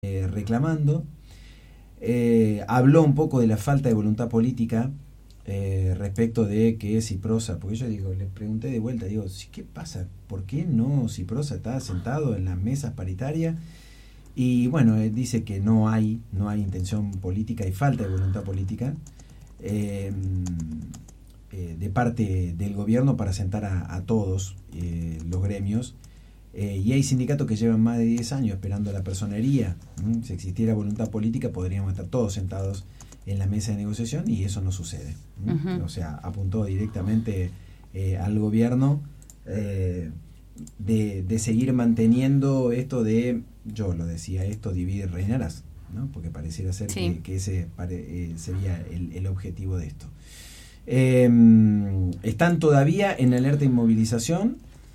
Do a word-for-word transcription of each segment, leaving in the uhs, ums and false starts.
eh, reclamando. Eh, habló un poco de la falta de voluntad política eh, respecto de que Ciprosa, porque yo digo, le pregunté de vuelta, digo, ¿qué pasa? ¿Por qué no Ciprosa está sentado en las mesas paritarias? Y bueno, él dice que no hay, no hay intención política y falta de voluntad política eh, eh, de parte del gobierno para sentar a, a todos eh, los gremios. Eh, y hay sindicatos que llevan más de diez años esperando la personería. ¿Mm? Si existiera voluntad política podríamos estar todos sentados en la mesa de negociación y eso no sucede. ¿Mm? Uh-huh. O sea, apuntó directamente eh, al gobierno eh, de, de seguir manteniendo esto de, yo lo decía, esto divide y reinarás, ¿no? Porque pareciera ser sí. que, que ese pare, eh, sería el, el objetivo de esto. Eh, están todavía en alerta de inmovilización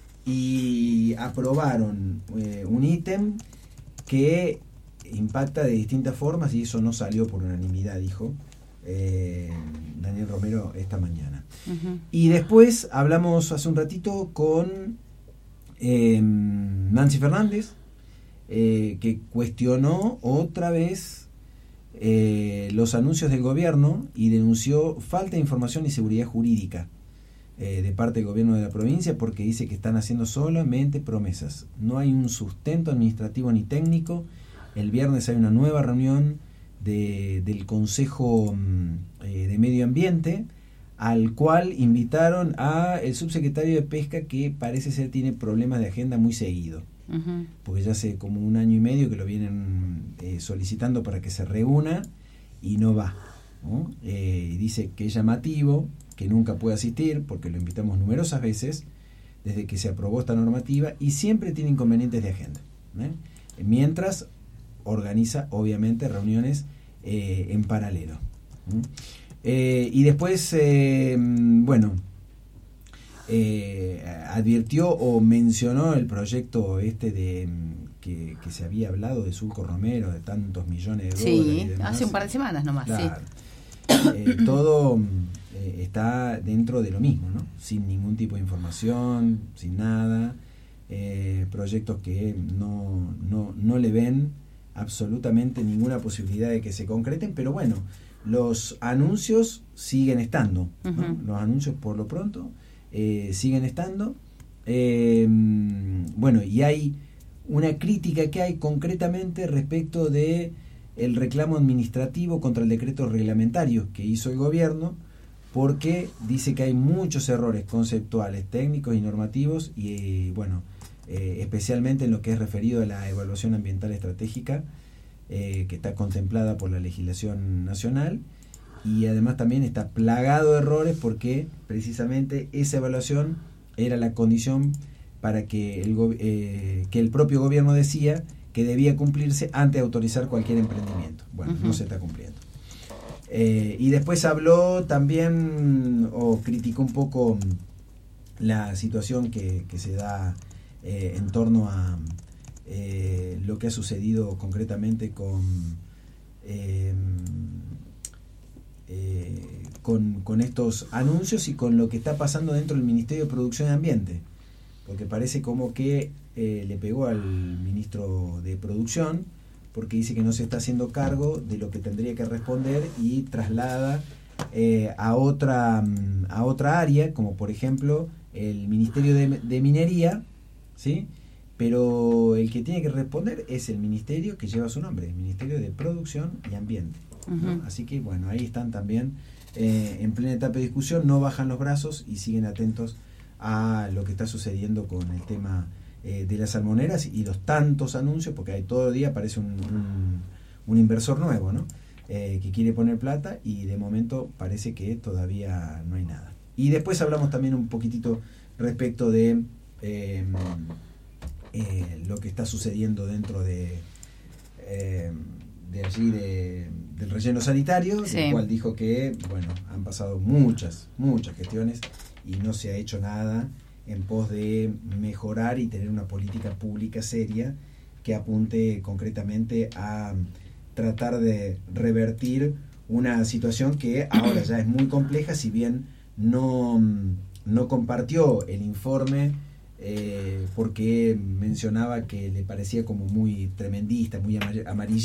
y aprobaron eh, un ítem que impacta de distintas formas y eso no salió por unanimidad, dijo eh, Daniel Romero esta mañana. Uh-huh. Y después hablamos hace un ratito con eh, Nancy Fernández, eh, que cuestionó otra vez eh, los anuncios del gobierno y denunció falta de información y seguridad jurídica Eh, de parte del gobierno de la provincia, porque dice que están haciendo solamente promesas. No hay un sustento administrativo ni técnico. El viernes hay una nueva reunión de, del Consejo eh, de Medio Ambiente, al cual invitaron a el subsecretario de Pesca, que parece ser tiene problemas de agenda muy seguido. Uh-huh. Porque ya hace como un año y medio que lo vienen eh, solicitando para que se reúna y no va, ¿no? Eh, dice que es llamativo que nunca puede asistir, porque lo invitamos numerosas veces desde que se aprobó esta normativa, y siempre tiene inconvenientes de agenda, ¿eh? Mientras organiza, obviamente, reuniones eh, en paralelo. ¿eh? Eh, y después, eh, bueno, eh, advirtió o mencionó el proyecto este de que, que se había hablado de Sulco Romero, de tantos millones de sí, dólares. Sí, hace un par de semanas nomás, claro. sí. Eh, todo eh, está dentro de lo mismo, ¿no? Sin ningún tipo de información, sin nada, eh, proyectos que no, no, no le ven absolutamente ninguna posibilidad de que se concreten, pero bueno, los anuncios siguen estando, ¿no? Uh-huh. Los anuncios por lo pronto eh, siguen estando, eh, bueno, y hay una crítica que hay concretamente respecto de el reclamo administrativo contra el decreto reglamentario que hizo el gobierno, porque dice que hay muchos errores conceptuales, técnicos y normativos, y eh, bueno, eh, especialmente en lo que es referido a la evaluación ambiental estratégica, eh, que está contemplada por la legislación nacional, y además también está plagado de errores porque precisamente esa evaluación era la condición para que el, eh, que el propio gobierno decía que debía cumplirse antes de autorizar cualquier emprendimiento. Bueno, uh-huh. no se está cumpliendo. Eh, y después habló también, o criticó un poco la situación que, que se da eh, en torno a eh, lo que ha sucedido concretamente con, eh, eh, con, con estos anuncios y con lo que está pasando dentro del Ministerio de Producción y Ambiente. Porque parece como que eh, le pegó al ministro de Producción, porque dice que no se está haciendo cargo de lo que tendría que responder y traslada eh, a otra a otra área, como por ejemplo el Ministerio de, de Minería, ¿sí? Pero el que tiene que responder es el ministerio que lleva su nombre, el Ministerio de Producción y Ambiente, ¿no? Uh-huh. Así que bueno, ahí están también eh, en plena etapa de discusión, no bajan los brazos y siguen atentos a lo que está sucediendo con el tema eh, de las salmoneras y los tantos anuncios, porque hay todo el día aparece un, un, un inversor nuevo, ¿no? Eh, que quiere poner plata y de momento parece que todavía no hay nada. Y después hablamos también un poquitito respecto de eh, eh, lo que está sucediendo dentro de eh, de allí de, del relleno sanitario, sí. El cual dijo que bueno, han pasado muchas, muchas gestiones y no se ha hecho nada en pos de mejorar y tener una política pública seria que apunte concretamente a tratar de revertir una situación que ahora ya es muy compleja, si bien no, no compartió el informe eh, porque mencionaba que le parecía como muy tremendista, muy amarillista